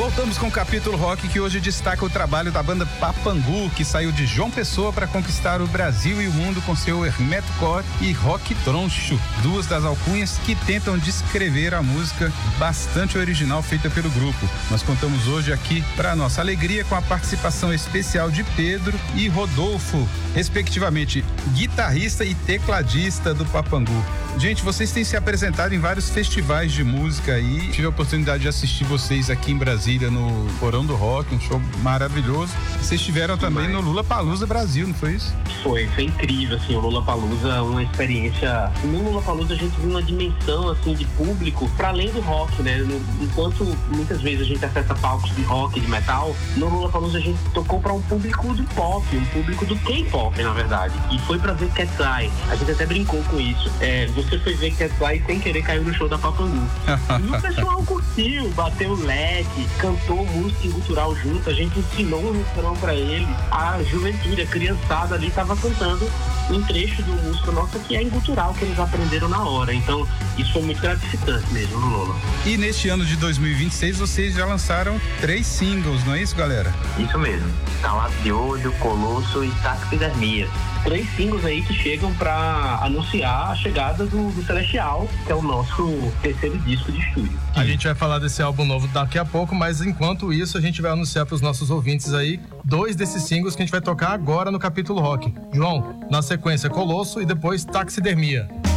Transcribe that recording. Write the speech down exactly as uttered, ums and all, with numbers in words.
Voltamos com o Capítulo Rock, que hoje destaca o trabalho da banda Papangu, que saiu de João Pessoa para conquistar o Brasil e o mundo com seu hermetocore e rock troncho, duas das alcunhas que tentam descrever a música bastante original feita pelo grupo. Nós contamos hoje aqui, para nossa alegria, com a participação especial de Pedro e Rodolfo, respectivamente guitarrista e tecladista do Papangu. Gente, vocês têm se apresentado em vários festivais de música aí. Tive a oportunidade de assistir vocês aqui em Brasília no Porão do Rock, um show maravilhoso. Vocês estiveram também no Lollapalooza Brasil, não foi isso? Foi, foi incrível, assim, o Lollapalooza é uma experiência. No Lollapalooza a gente viu uma dimensão, assim, de público para além do rock, né? Enquanto muitas vezes a gente acessa palcos de rock, de metal, no Lollapalooza a gente tocou para um público do pop, um público do K-pop, na verdade. E foi para ver Cat's Eye. A gente até brincou com isso. É, você foi ver Cat's Eye sem querer caiu no show da Papangu. E o pessoal curtiu, bateu o leque, cantou música cultural junto, a gente ensinou um refrão pra ele, a juventude, a criançada ali tava cantando um trecho do música nossa que é cultural, que eles aprenderam na hora. Então, isso foi muito gratificante mesmo no Lola. E neste ano de dois mil e vinte e seis, vocês já lançaram três singles, não é isso, galera? Isso mesmo. Calado de Olho, Colosso e Taxidermia. Três singles aí que chegam pra anunciar a chegada do, do Celestial, que é o nosso terceiro disco de estúdio. A gente vai falar desse álbum novo daqui a pouco, mas enquanto isso a gente vai anunciar para os nossos ouvintes aí dois desses singles que a gente vai tocar agora no Capítulo Rock. João, na sequência Colosso e depois Taxidermia.